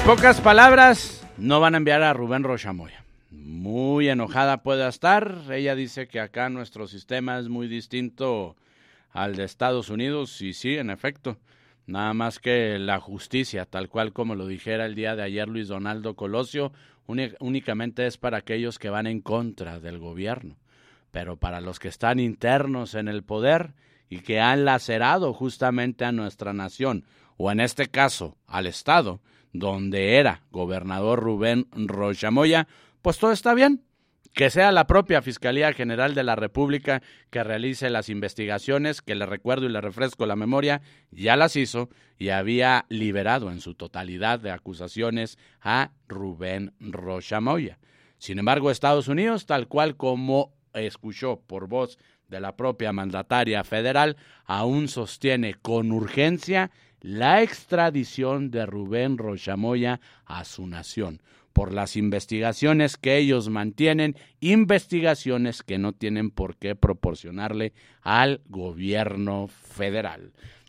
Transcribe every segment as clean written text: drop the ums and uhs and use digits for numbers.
pocas palabras, no van a enviar a Rubén Rochamoya. Muy enojada puede estar. Ella dice que acá nuestro sistema es muy distinto al de Estados Unidos. Y sí, en efecto. Nada más que la justicia, tal cual como lo dijera el día de ayer Luis Donaldo Colosio, únicamente es para aquellos que van en contra del gobierno. Pero para los que están internos en el poder y que han lacerado justamente a nuestra nación, o en este caso al Estado, donde era gobernador Rubén Rochamoya, pues todo está bien. Que sea la propia Fiscalía General de la República que realice las investigaciones, que le recuerdo y le refresco la memoria, ya las hizo y había liberado en su totalidad de acusaciones a Rubén Rochamoya. Sin embargo, Estados Unidos, tal cual como escuchó por voz de la propia mandataria federal, aún sostiene con urgencia la extradición de Rubén Rochamoya a su nación, por las investigaciones que ellos mantienen, investigaciones que no tienen por qué proporcionarle al gobierno federal.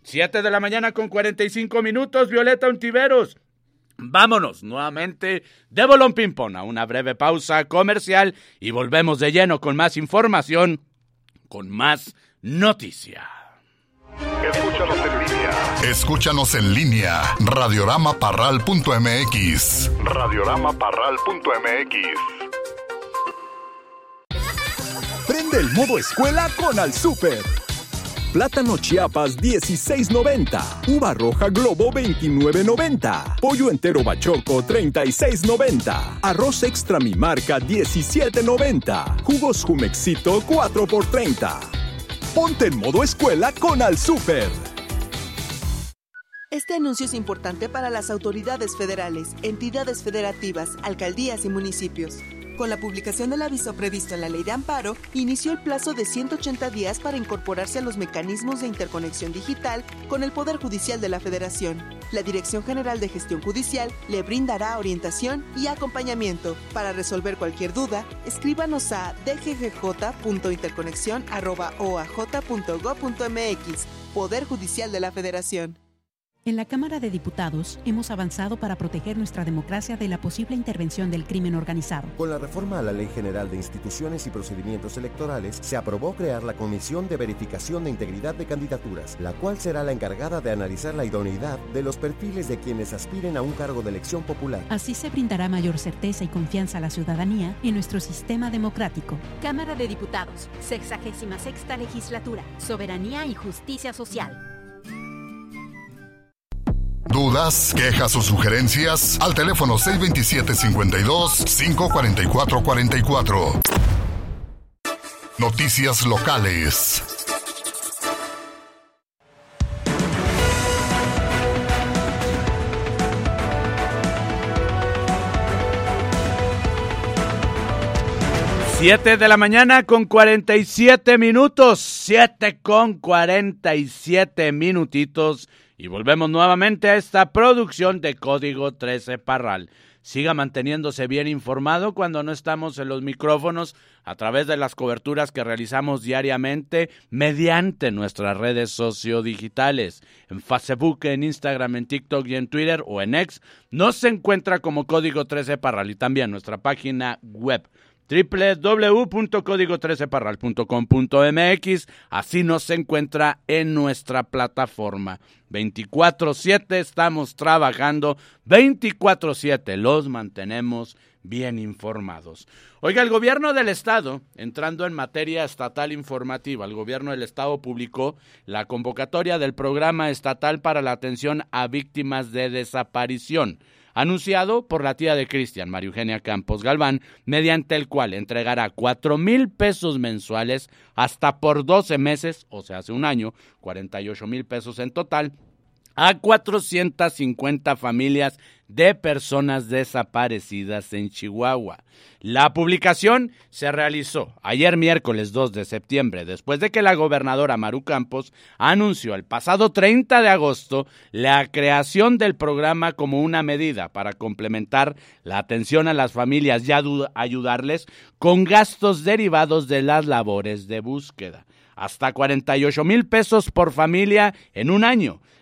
7:45 a.m, Violeta Ontiveros. Vámonos nuevamente de Bolón Ping-Pong a una breve pausa comercial y volvemos de lleno con más información, con más noticia. Escúchanos en línea. Radioramaparral.mx. Prende el modo escuela con Al Súper. Plátano Chiapas 16.90, uva roja Globo 29.90, pollo entero Bachoco 36.90, arroz extra mi marca 17.90, jugos Jumexito 4x30. Ponte en modo escuela con Al Súper. Este anuncio es importante para las autoridades federales, entidades federativas, alcaldías y municipios. Con la publicación del aviso previsto en la Ley de Amparo, inició el plazo de 180 días para incorporarse a los mecanismos de interconexión digital con el Poder Judicial de la Federación. La Dirección General de Gestión Judicial le brindará orientación y acompañamiento. Para resolver cualquier duda, escríbanos a dggj.interconexion@oaj.gov.mx. Poder Judicial de la Federación. En la Cámara de Diputados hemos avanzado para proteger nuestra democracia de la posible intervención del crimen organizado. Con la reforma a la Ley General de Instituciones y Procedimientos Electorales, se aprobó crear la Comisión de Verificación de Integridad de Candidaturas, la cual será la encargada de analizar la idoneidad de los perfiles de quienes aspiren a un cargo de elección popular. Así se brindará mayor certeza y confianza a la ciudadanía en nuestro sistema democrático. Cámara de Diputados, 66ª Legislatura, Soberanía y Justicia Social. ¿Dudas, quejas o sugerencias? Al teléfono 627-52-544-44. Noticias locales. Siete de la mañana con 47 minutos. 7:47 minutitos. Y volvemos nuevamente a esta producción de Código 13 Parral. Siga manteniéndose bien informado cuando no estamos en los micrófonos a través de las coberturas que realizamos diariamente mediante nuestras redes sociodigitales. En Facebook, en Instagram, en TikTok y en Twitter o en X nos encuentra como Código 13 Parral y también nuestra página web www.código13parral.com.mx. Así nos encuentra en nuestra plataforma. 24/7 estamos trabajando, 24/7 los mantenemos bien informados. Oiga, el gobierno del estado, entrando en materia estatal informativa, el gobierno del estado publicó la convocatoria del programa estatal para la atención a víctimas de desaparición, anunciado por la tía de Cristian, María Eugenia Campos Galván, mediante el cual entregará 4,000 pesos mensuales hasta por 12 meses, o sea, hace un año, 48,000 pesos en total, a 450 familias de personas desaparecidas en Chihuahua. La publicación se realizó ayer miércoles 2 de septiembre, después de que la gobernadora Maru Campos anunció el pasado 30 de agosto la creación del programa como una medida para complementar la atención a las familias y ayudarles con gastos derivados de las labores de búsqueda. Hasta 48,000 pesos por familia en un año.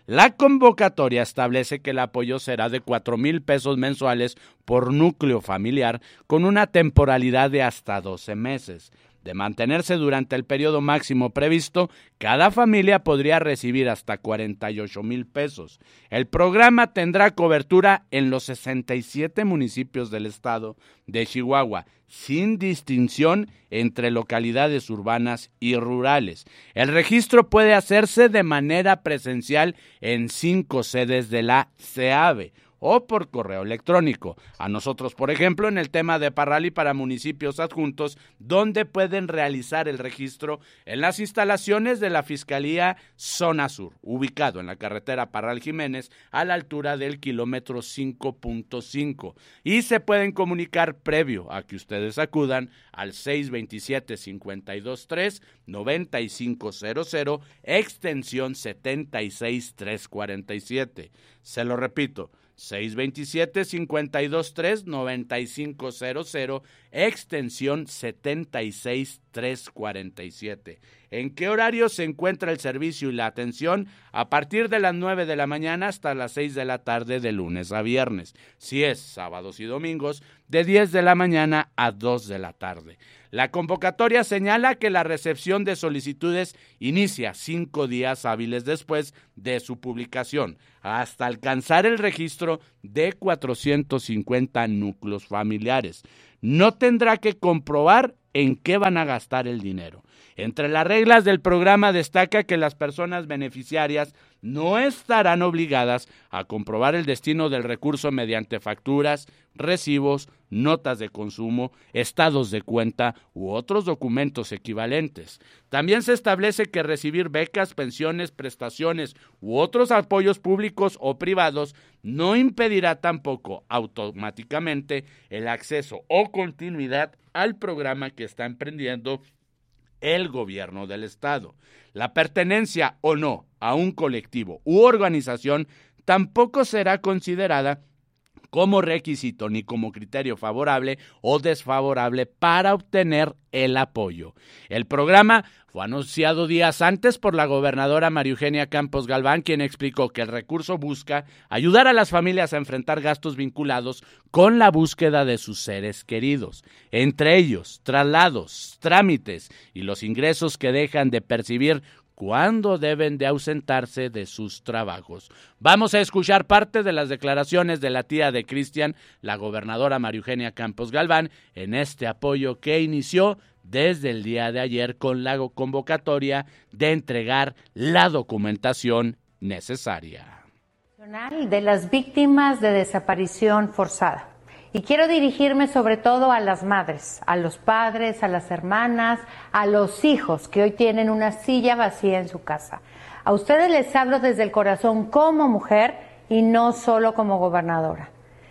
La convocatoria establece que el apoyo será de 4,000 pesos mensuales por núcleo familiar con una temporalidad de hasta 12 meses. De mantenerse durante el periodo máximo previsto, cada familia podría recibir hasta 48,000 pesos. El programa tendrá cobertura en los 67 municipios del estado de Chihuahua, sin distinción entre localidades urbanas y rurales. El registro puede hacerse de manera presencial en 5 sedes de la CEAVE o por correo electrónico. A nosotros, por ejemplo, en el tema de Parral y para municipios adjuntos, donde pueden realizar el registro en las instalaciones de la Fiscalía Zona Sur, ubicado en la carretera Parral Jiménez, a la altura del kilómetro 5.5. Y se pueden comunicar previo a que ustedes acudan al 627-523-9500, extensión 76347. Se lo repito, 627-523-9500, extensión 76347. ¿En qué horario se encuentra el servicio y la atención? A partir de las 9 de la mañana hasta las 6 de la tarde de lunes a viernes. Si es sábados y domingos, de 10 de la mañana a 2 de la tarde. La convocatoria señala que la recepción de solicitudes inicia 5 días hábiles después de su publicación, hasta alcanzar el registro de 450 núcleos familiares. No tendrá que comprobar en qué van a gastar el dinero. Entre las reglas del programa destaca que las personas beneficiarias no estarán obligadas a comprobar el destino del recurso mediante facturas, recibos, notas de consumo, estados de cuenta u otros documentos equivalentes. También se establece que recibir becas, pensiones, prestaciones u otros apoyos públicos o privados no impedirá tampoco automáticamente el acceso o continuidad al programa que está emprendiendo el gobierno del estado. La pertenencia o no a un colectivo u organización tampoco será considerada como requisito ni como criterio favorable o desfavorable para obtener el apoyo. El programa fue anunciado días antes por la gobernadora María Eugenia Campos Galván, quien explicó que el recurso busca ayudar a las familias a enfrentar gastos vinculados con la búsqueda de sus seres queridos, entre ellos traslados, trámites y los ingresos que dejan de percibir cuando deben de ausentarse de sus trabajos. Vamos a escuchar parte de las declaraciones de la tía de Cristian, la gobernadora María Eugenia Campos Galván, en este apoyo que inició desde el día de ayer con la convocatoria de entregar la documentación necesaria. De las víctimas de desaparición forzada. Y quiero dirigirme sobre todo a las madres, a los padres, a las hermanas, a los hijos que hoy tienen una silla vacía en su casa. A ustedes les hablo desde el corazón como mujer y no solo como gobernadora.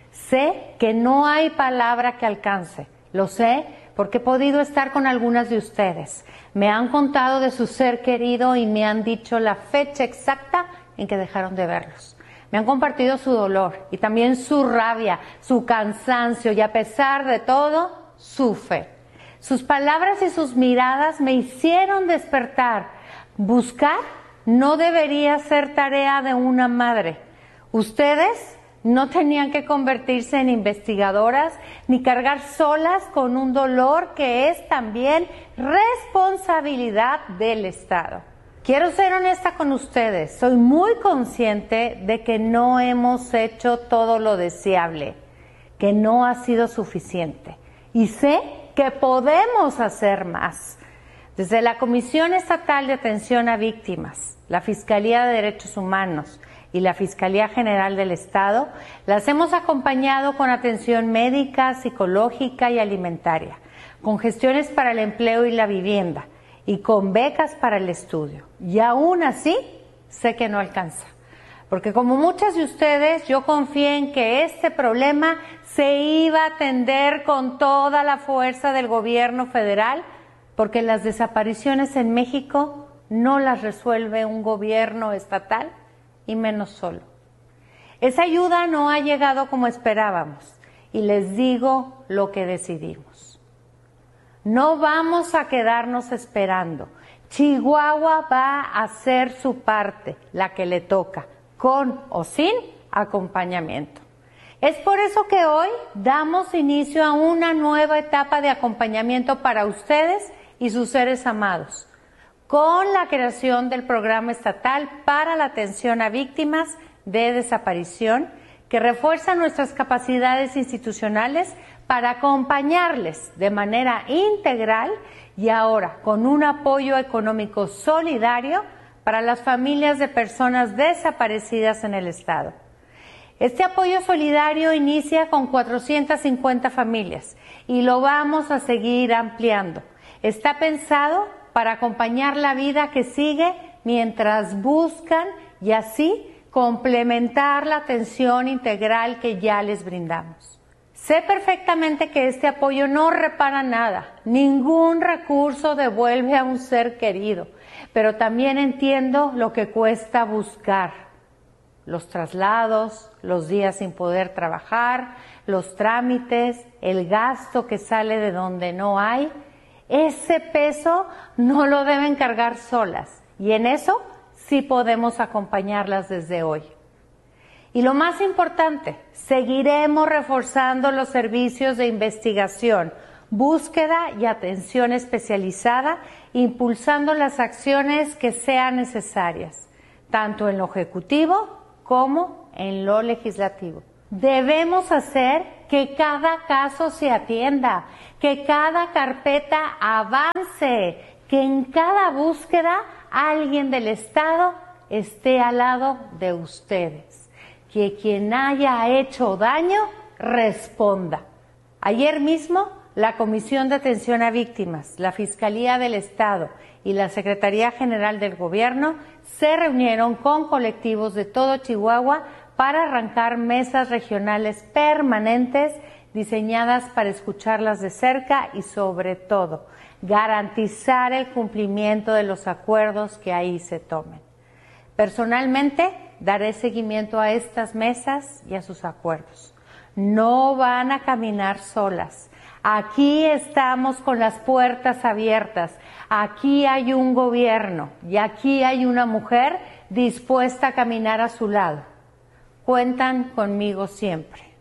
Sé que no hay palabra que alcance, lo sé porque he podido estar con algunas de ustedes. Me han contado de su ser querido y me han dicho la fecha exacta en que dejaron de verlos. Me han compartido su dolor y también su rabia, su cansancio y a pesar de todo, su fe. Sus palabras y sus miradas me hicieron despertar. Buscar no debería ser tarea de una madre. Ustedes no tenían que convertirse en investigadoras ni cargar solas con un dolor que es también responsabilidad del Estado. Quiero ser honesta con ustedes, soy muy consciente de que no hemos hecho todo lo deseable, que no ha sido suficiente y sé que podemos hacer más. Desde la Comisión Estatal de Atención a Víctimas, la Fiscalía de Derechos Humanos y la Fiscalía General del Estado, las hemos acompañado con atención médica, psicológica y alimentaria, con gestiones para el empleo y la vivienda, y con becas para el estudio. Y aún así, sé que no alcanza. Porque como muchas de ustedes, yo confié en que este problema se iba a atender con toda la fuerza del gobierno federal, porque las desapariciones en México no las resuelve un gobierno estatal, y menos solo. Esa ayuda no ha llegado como esperábamos, y les digo lo que decidimos. No vamos a quedarnos esperando. Chihuahua va a hacer su parte, la que le toca, con o sin acompañamiento. Es por eso que hoy damos inicio a una nueva etapa de acompañamiento para ustedes y sus seres amados, con la creación del Programa Estatal para la Atención a Víctimas de Desaparición, que refuerza nuestras capacidades institucionales para acompañarles de manera integral y ahora con un apoyo económico solidario para las familias de personas desaparecidas en el Estado. Este apoyo solidario inicia con 450 familias y lo vamos a seguir ampliando. Está pensado para acompañar la vida que sigue mientras buscan y así complementar la atención integral que ya les brindamos. Sé perfectamente que este apoyo no repara nada, ningún recurso devuelve a un ser querido, pero también entiendo lo que cuesta buscar. Los traslados, los días sin poder trabajar, los trámites, el gasto que sale de donde no hay, ese peso no lo deben cargar solas y en eso sí podemos acompañarlas desde hoy. Y lo más importante, seguiremos reforzando los servicios de investigación, búsqueda y atención especializada, impulsando las acciones que sean necesarias, tanto en lo ejecutivo como en lo legislativo. Debemos hacer que cada caso se atienda, que cada carpeta avance, que en cada búsqueda alguien del Estado esté al lado de ustedes, que quien haya hecho daño responda. Ayer mismo, la Comisión de Atención a Víctimas, la Fiscalía del Estado y la Secretaría General del Gobierno se reunieron con colectivos de todo Chihuahua para arrancar mesas regionales permanentes diseñadas para escucharlas de cerca y sobre todo garantizar el cumplimiento de los acuerdos que ahí se tomen. Personalmente daré seguimiento a estas mesas y a sus acuerdos. No van a caminar solas. Aquí estamos con las puertas abiertas. Aquí hay un gobierno y aquí hay una mujer dispuesta a caminar a su lado. Cuentan conmigo siempre.